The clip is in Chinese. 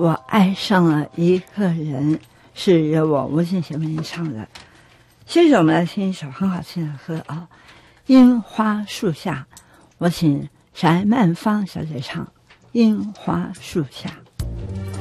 我爱上了一个人，是由我吴信贤为您唱的。接着我们来听一首很好听的歌啊，樱花树下，我请翟曼芳小姐唱《樱花树下》。